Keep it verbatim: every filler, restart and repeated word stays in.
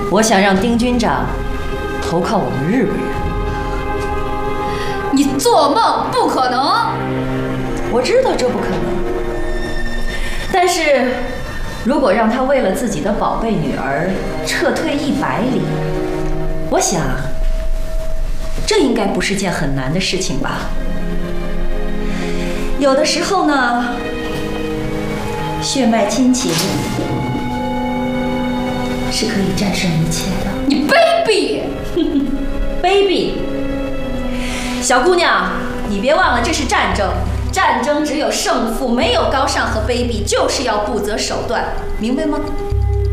我想让丁军长投靠我们日本人。 你做梦，不可能！ 我知道这不可能，但是如果让他为了自己的宝贝女儿撤退一百里，我想这应该不是件很难的事情吧。有的时候呢，血脉亲情是可以战胜一切的。 你卑鄙！ 卑鄙！小姑娘，你别忘了这是战争，战争只有胜负，没有高尚和卑鄙，就是要不择手段，明白吗？